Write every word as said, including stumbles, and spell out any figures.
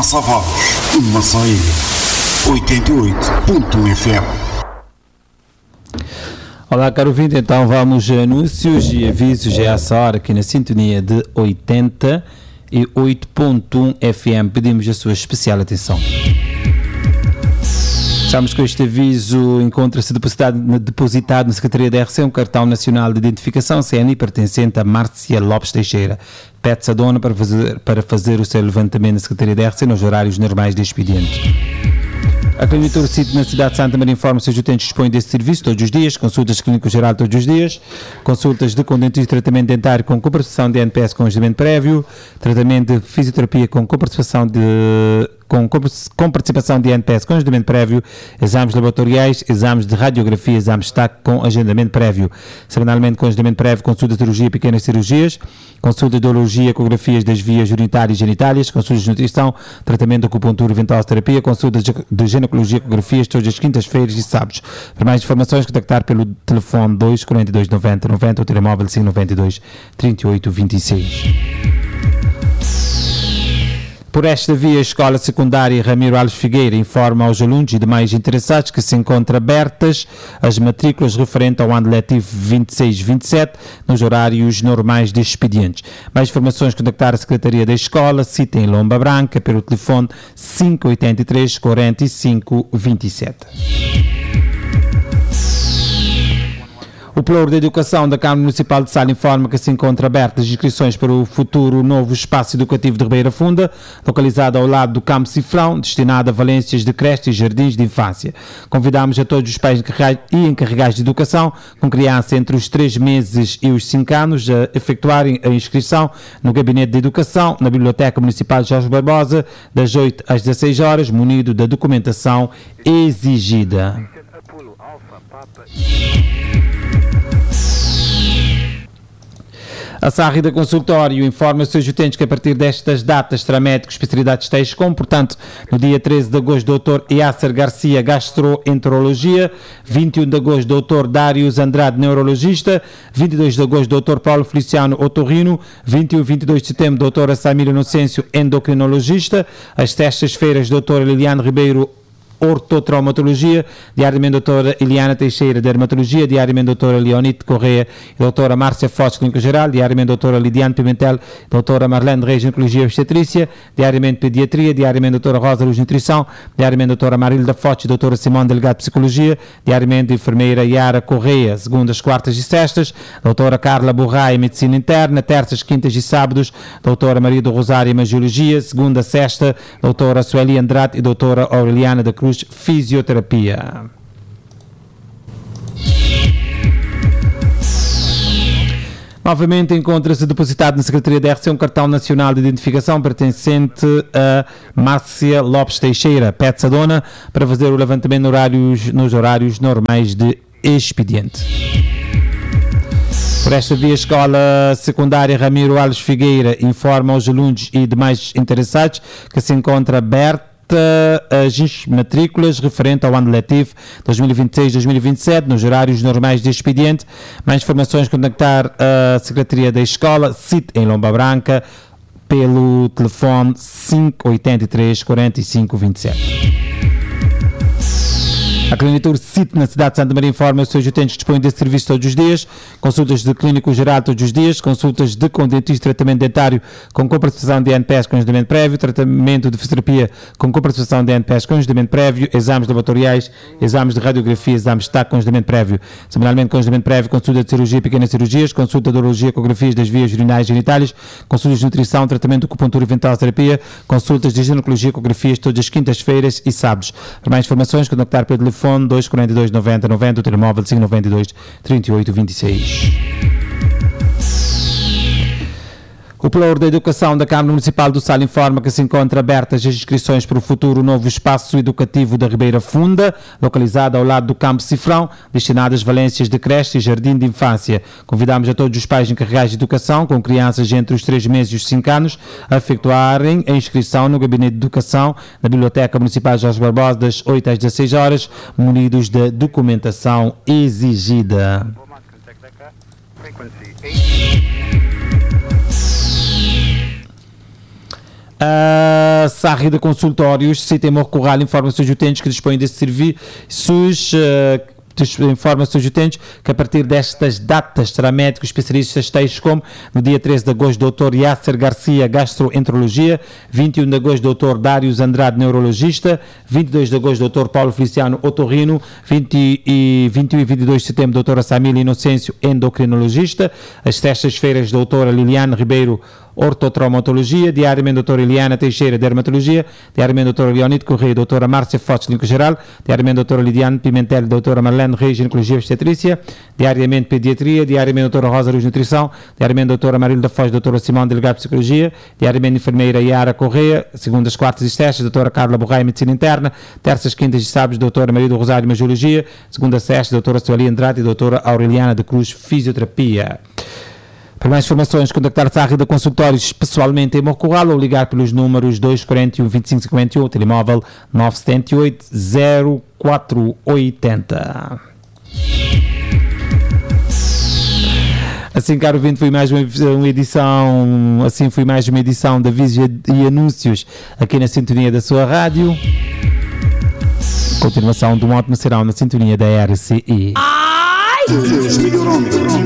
Massavados, Massaia, oitenta e oito ponto um F M. Olá, caro ouvinte, então vamos a anúncios e avisos. É essa hora aqui na sintonia de oitenta e oito ponto um F M. Pedimos a sua especial atenção. Sabemos que este aviso encontra-se depositado, depositado na Secretaria da R C, um cartão nacional de identificação C N I pertencente a Márcia Lopes Teixeira. Pede-se a dona para fazer, para fazer o seu levantamento na Secretaria da R C nos horários normais de expediente. A Clínica Urcite na cidade de Santa Maria informa se os utentes dispõem desse serviço todos os dias, consultas clínico-geral todos os dias, consultas de condentista e tratamento dentário com comparticipação de N P S com agendamento prévio, tratamento de fisioterapia com comparticipação de com, com participação de N P S com agendamento prévio, exames laboratoriais, exames de radiografia, exames de destaque com agendamento prévio, semanalmente com agendamento prévio, consulta de cirurgia e pequenas cirurgias, consulta de urologia, ecografias das vias urinárias e genitálias, consultas de nutrição, tratamento de acupuntura e ventosa-terapia, consultas de ginecologia, ecografias todas as quintas-feiras e sábados. Para mais informações, contactar pelo telefone dois quarenta e dois noventa noventa ou telemóvel cinco noventa e dois trinta e oito vinte e seis. Por esta via, a Escola Secundária Ramiro Alves Figueira informa aos alunos e demais interessados que se encontram abertas as matrículas referentes ao ano letivo vinte e seis vinte e sete nos horários normais de expedientes. Mais informações, contactar a Secretaria da Escola, sita em Lomba Branca, pelo telefone cinco oito três, quarenta e cinco, vinte e sete. O Pluro da Educação da Câmara Municipal de Sal informa que se encontra abertas as inscrições para o futuro novo espaço educativo de Ribeira Funda, localizado ao lado do Campo Cifrão, destinado a valências de creches e jardins de infância. Convidamos a todos os pais e encarregados de educação com criança entre os três meses e os cinco anos a efetuarem a inscrição no Gabinete de Educação, na Biblioteca Municipal de Jorge Barbosa, das oito às dezasseis horas, munido da documentação exigida. A Sarrida Consultório informa os seus utentes que a partir destas datas terá médico especialidade estética, como, portanto, no dia treze de agosto, doutor Yasser Garcia, gastroenterologia, vinte e um de agosto, doutor Dários Andrade, neurologista, vinte e dois de agosto, doutor Paulo Feliciano, otorrino, vinte e um e vinte e dois de setembro, doutora Samira Inocêncio, endocrinologista, às sextas-feiras, doutora Liliane Ribeiro, ortotraumatologia, diariamente doutora Eliana Teixeira, dermatologia, diariamente doutora Leonite Correia e doutora Márcia Foz, clínico geral, diariamente doutora Lidiane Pimentel, doutora Marlene Reis, ginecologia e obstetrícia, diariamente pediatria, diariamente doutora Rosa Luz, nutrição, diariamente doutora Marilda Foch, doutora Simone Delgado, psicologia, diariamente enfermeira Yara Correia, segundas, quartas e sextas, doutora Carla Borrai, medicina interna, terças, quintas e sábados, doutora Maria do Rosário, imagiologia, segunda, sexta, doutora Sueli Andrade e doutora Aureliana da Cruz, fisioterapia. Novamente encontra-se depositado na Secretaria da R C um cartão nacional de identificação pertencente a Márcia Lopes Teixeira. Pede-se a dona para fazer o levantamento nos horários, nos horários normais de expediente. Por esta via, a Escola Secundária Ramiro Alves Figueira informa aos alunos e demais interessados que se encontra aberta as matrículas referente ao ano letivo dois mil e vinte e seis dois mil e vinte e sete nos horários normais de expediente. Mais informações, contactar a Secretaria da Escola, site em Lomba Branca, pelo telefone cinco oito três, quarenta e cinco, vinte e sete. A Clínica Urcite na cidade de Santa Maria informa os seus utentes que dispõem desse serviço todos os dias, consultas de clínico geral todos os dias, consultas de com dentista, tratamento dentário com comparticipação de N P S com agendamento prévio, tratamento de fisioterapia com comparticipação de N P S com agendamento prévio, exames laboratoriais, exames de radiografia, exames de destaque com agendamento prévio, semanalmente com agendamento prévio, consulta de cirurgia e pequenas cirurgias, consulta de urologia, ecografias das vias urinárias e genitálias, consultas de nutrição, tratamento de acupuntura e ventosa-terapia, consultas de ginecologia, ecografias todas as quintas-feiras e sábados. Para mais informações, contactar pelo telefone dois quarenta e dois noventa noventa, o telemóvel cinco noventa e dois trinta e oito vinte e seis. O Pluro da Educação da Câmara Municipal do Sal informa que se encontra abertas as inscrições para o futuro novo espaço educativo da Ribeira Funda, localizado ao lado do Campo Cifrão, destinado às valências de creche e jardim de infância. Convidamos a todos os pais encarregados de educação com crianças entre os três meses e os cinco anos a efetuarem a inscrição no Gabinete de Educação na Biblioteca Municipal de Jorge Barbosa das oito às dezasseis horas, munidos da documentação exigida. A Sarri de Consultórios, Cita Morro Corral, informa os utentes que dispõem desses serviços. Uh, informa os seus utentes que a partir destas datas terá médicos especialistas tais como no dia treze de agosto doutor Yasser Garcia, gastroenterologia, vinte e um de agosto doutor Dários Andrade, neurologista, vinte e dois de agosto doutor Paulo Feliciano, otorrino, vinte e vinte e um e vinte e dois de setembro doutora Samília Inocêncio, endocrinologista, as sextas-feiras doutora Liliane Ribeiro, ortotraumatologia, diariamente doutora Eliana Teixeira, dermatologia, diariamente doutora Leonide Correia, doutora Márcia Fortes, clínico geral, diariamente doutora Lidiane Pimentel, doutora Marlene Reis, ginecologia e obstetrícia, diariamente pediatria, diariamente doutora Rosa Luz, nutrição, diariamente doutora Marília Foz, doutora Simão, delegado de psicologia, diariamente enfermeira Yara Correia, segundas, quartas e sextas, doutora Carla Borraia, medicina interna, terças, quintas e sábados, doutora Maria do Rosário, magiologia, segunda, sexta, doutora Sueli Andrade e doutora Aureliana de Cruz, fisioterapia. Para mais informações, contactar Sarri de Consultórios pessoalmente em Morro Corral ou ligar pelos números dois quarenta e um, vinte e cinco cinquenta e um, telemóvel nove sete oito, zero quatro oito zero. Assim, caro ouvinte, foi mais uma, uma edição, assim foi mais uma edição da Vídeo e Anúncios aqui na sintonia da sua rádio. Continuação de um ótimo serão na sintonia da R C I. Melhorando.